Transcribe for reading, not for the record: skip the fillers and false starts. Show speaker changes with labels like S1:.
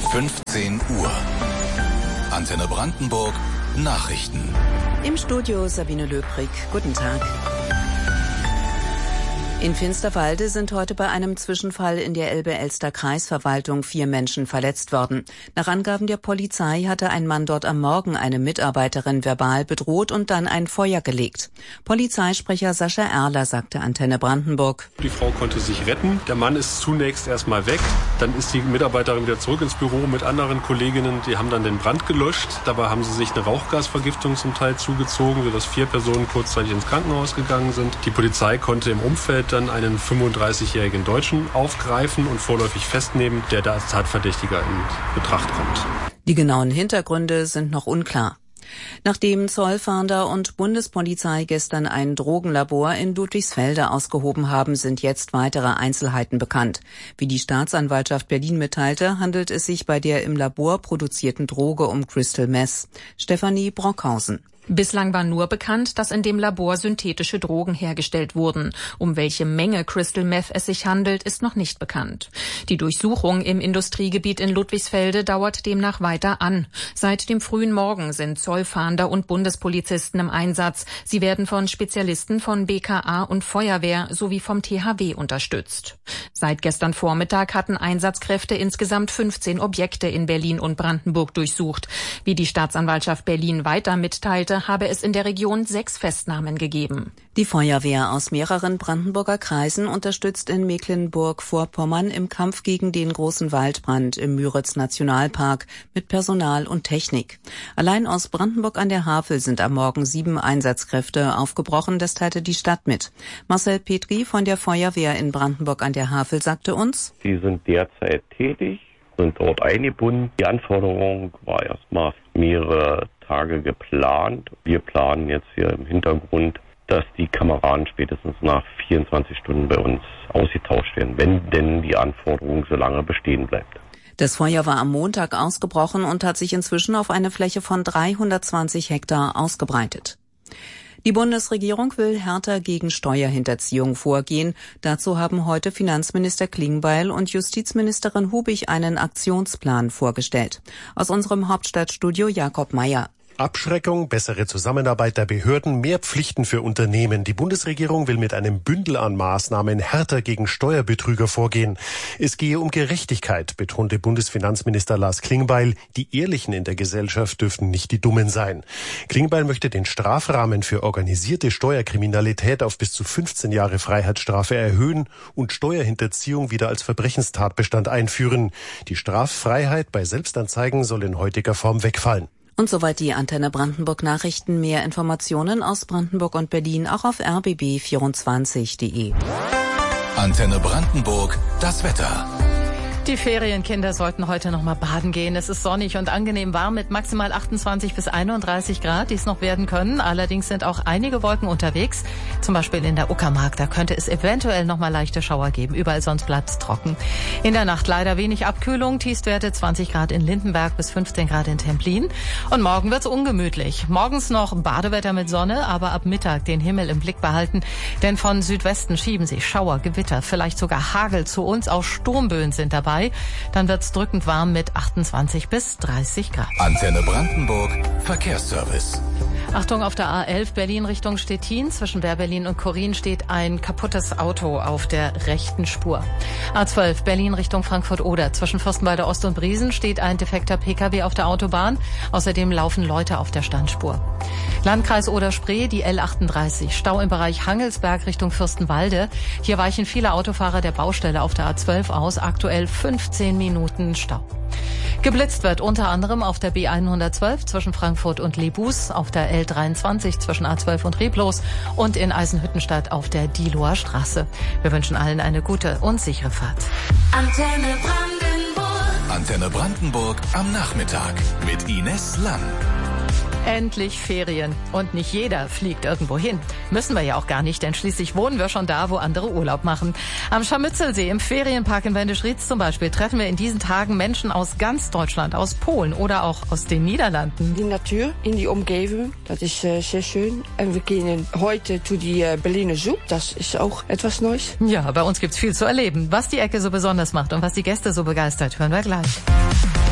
S1: 15 Uhr. Antenne Brandenburg Nachrichten.
S2: Im Studio Sabine Löbrig. Guten Tag. In Finsterwalde sind heute bei einem Zwischenfall in der Elbe-Elster-Kreisverwaltung 4 Menschen verletzt worden. Nach Angaben der Polizei hatte ein Mann dort am Morgen eine Mitarbeiterin verbal bedroht und dann ein Feuer gelegt. Polizeisprecher Sascha Erler sagte Antenne Brandenburg:
S3: Die Frau konnte sich retten. Der Mann ist zunächst erstmal weg. Dann ist die Mitarbeiterin wieder zurück ins Büro mit anderen Kolleginnen. Die haben dann den Brand gelöscht. Dabei haben sie sich eine Rauchgasvergiftung zum Teil zugezogen, sodass 4 Personen kurzzeitig ins Krankenhaus gegangen sind. Die Polizei konnte im Umfeld dann einen 35-jährigen Deutschen aufgreifen und vorläufig festnehmen, der da als Tatverdächtiger in Betracht kommt.
S2: Die genauen Hintergründe sind noch unklar. Nachdem Zollfahnder und Bundespolizei gestern ein Drogenlabor in Ludwigsfelde ausgehoben haben, sind jetzt weitere Einzelheiten bekannt. Wie die Staatsanwaltschaft Berlin mitteilte, handelt es sich bei der im Labor produzierten Droge um Crystal Meth. Stefanie Brockhausen.
S4: Bislang war nur bekannt, dass in dem Labor synthetische Drogen hergestellt wurden. Um welche Menge Crystal Meth es sich handelt, ist noch nicht bekannt. Die Durchsuchung im Industriegebiet in Ludwigsfelde dauert demnach weiter an. Seit dem frühen Morgen sind Zollfahnder und Bundespolizisten im Einsatz. Sie werden von Spezialisten von BKA und Feuerwehr sowie vom THW unterstützt. Seit gestern Vormittag hatten Einsatzkräfte insgesamt 15 Objekte in Berlin und Brandenburg durchsucht. Wie die Staatsanwaltschaft Berlin weiter mitteilte, habe es in der Region 6 Festnahmen gegeben.
S2: Die Feuerwehr aus mehreren Brandenburger Kreisen unterstützt in Mecklenburg-Vorpommern im Kampf gegen den großen Waldbrand im Müritz-Nationalpark mit Personal und Technik. Allein aus Brandenburg an der Havel sind am Morgen 7 Einsatzkräfte aufgebrochen, das teilte die Stadt mit. Marcel Petri von der Feuerwehr in Brandenburg an der Havel sagte uns:
S5: Sie sind derzeit tätig, sind dort eingebunden. Die Anforderung war erstmal mehrere Tage geplant. Wir planen jetzt hier im Hintergrund, dass die Kameraden spätestens nach 24 Stunden bei uns ausgetauscht werden, wenn denn die Anforderung so lange bestehen bleibt.
S2: Das Feuer war am Montag ausgebrochen und hat sich inzwischen auf eine Fläche von 320 Hektar ausgebreitet. Die Bundesregierung will härter gegen Steuerhinterziehung vorgehen. Dazu haben heute Finanzminister Klingbeil und Justizministerin Hubig einen Aktionsplan vorgestellt. Aus unserem Hauptstadtstudio Jakob Mayer.
S6: Abschreckung, bessere Zusammenarbeit der Behörden, mehr Pflichten für Unternehmen. Die Bundesregierung will mit einem Bündel an Maßnahmen härter gegen Steuerbetrüger vorgehen. Es gehe um Gerechtigkeit, betonte Bundesfinanzminister Lars Klingbeil. Die Ehrlichen in der Gesellschaft dürften nicht die Dummen sein. Klingbeil möchte den Strafrahmen für organisierte Steuerkriminalität auf bis zu 15 Jahre Freiheitsstrafe erhöhen und Steuerhinterziehung wieder als Verbrechenstatbestand einführen. Die Straffreiheit bei Selbstanzeigen soll in heutiger Form wegfallen.
S2: Und soweit die Antenne Brandenburg Nachrichten. Mehr Informationen aus Brandenburg und Berlin auch auf rbb24.de.
S1: Antenne Brandenburg, das Wetter.
S4: Die Ferienkinder sollten heute noch mal baden gehen. Es ist sonnig und angenehm warm mit maximal 28 bis 31 Grad, die es noch werden können. Allerdings sind auch einige Wolken unterwegs, zum Beispiel in der Uckermark. Da könnte es eventuell noch mal leichte Schauer geben. Überall sonst bleibt es trocken. In der Nacht leider wenig Abkühlung. Tiefstwerte 20 Grad in Lindenberg bis 15 Grad in Templin. Und morgen wird's ungemütlich. Morgens noch Badewetter mit Sonne, aber ab Mittag den Himmel im Blick behalten. Denn von Südwesten schieben sich Schauer, Gewitter, vielleicht sogar Hagel zu uns. Auch Sturmböen sind dabei. Dann wird's drückend warm mit 28 bis 30 Grad.
S1: Antenne Brandenburg, Verkehrsservice.
S4: Achtung, auf der A11 Berlin Richtung Stettin. Zwischen Berlin und Korin steht ein kaputtes Auto auf der rechten Spur. A12 Berlin Richtung Frankfurt-Oder. Zwischen Fürstenwalde Ost und Briesen steht ein defekter Pkw auf der Autobahn. Außerdem laufen Leute auf der Standspur. Landkreis Oder-Spree, die L38. Stau im Bereich Hangelsberg Richtung Fürstenwalde. Hier weichen viele Autofahrer der Baustelle auf der A12 aus. Aktuell 15 Minuten Stau. Geblitzt wird unter anderem auf der B112 zwischen Frankfurt und Lebus, auf der L23 zwischen A12 und Reblos und in Eisenhüttenstadt auf der Diehloer Straße. Wir wünschen allen eine gute und sichere Fahrt.
S1: Antenne Brandenburg. Antenne Brandenburg am Nachmittag mit Ines Lang.
S4: Endlich Ferien. Und nicht jeder fliegt irgendwo hin. Müssen wir ja auch gar nicht, denn schließlich wohnen wir schon da, wo andere Urlaub machen. Am Scharmützelsee im Ferienpark in Wendisch-Rietz zum Beispiel treffen wir in diesen Tagen Menschen aus ganz Deutschland, aus Polen oder auch aus den Niederlanden.
S7: Die Natur in die Umgebung, das ist sehr schön. Und wir gehen heute zu die Berliner Zoo, das ist auch etwas Neues.
S4: Ja, bei uns gibt's viel zu erleben. Was die Ecke so besonders macht und was die Gäste so begeistert, hören wir gleich.